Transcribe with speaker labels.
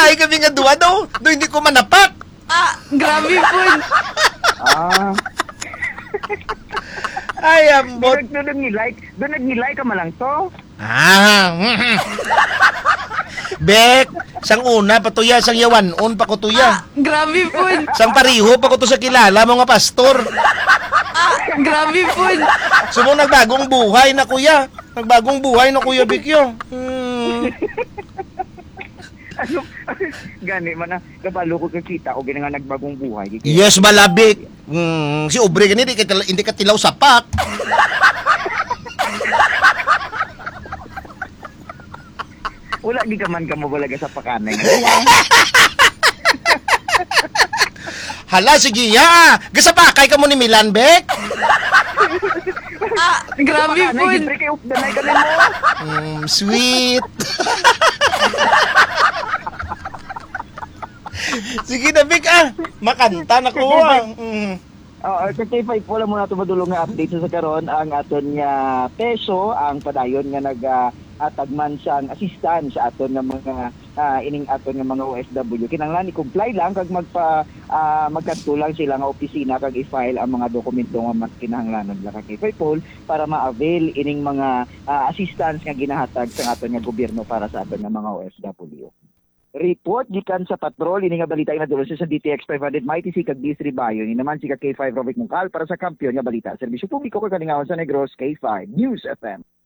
Speaker 1: Nagkalahi kami nga duwa daw. Do hindi ko manapak.
Speaker 2: Grabe po.
Speaker 1: Ay, ambot.
Speaker 3: Doon nag-nilay ka malang to.
Speaker 1: Bek, sang una patuya, sang yawanon pa ko tuya.
Speaker 2: Grabe po.
Speaker 1: Sang pariho pa ko to sa kilala mo nga pastor.
Speaker 2: Grabe po.
Speaker 1: Sumo nagbagong buhay na kuya. Nagbagong buhay na kuya Bikyo.
Speaker 3: Ano? Gani man na. Kabalo ko kakita o nga nagbagong buhay.
Speaker 1: Yes, malabik. Si Obre gani, hindi ka tilaw sapak.
Speaker 3: Wala di ka man ka mabalaga sa pakanay.
Speaker 1: Hala, sige ya. Gasapakay ka mo ni Milan, Bek.
Speaker 2: Grabe po.
Speaker 3: Siyempre kayo, danay kami mo.
Speaker 1: Sweet. Sige na, Bek, makanta na ko.
Speaker 3: Sa K5 po lang muna tumadulong nga update sa karon ang aton nga peso ang padayon nga nag-atagman sang assistance sa aton nga mga ining aton nga mga OFW. Kinahanglan i-comply lang kag magkatulang sila nga opisina kag i-file ang mga dokumento nga kinahanglanon lang kag K5 poll para ma-avail ining mga assistance nga ginahatag sa aton nga gobyerno para sa aton nga mga OFW. Report gikan sa patrol ini nga balita ina dulo sa DTX 500 Mighty si kag D3 Bayo ni naman si K5 Robic Mungkal para sa kampiyon nga balita serbisyo publiko kag kaningawon sa Negros K5 News FM.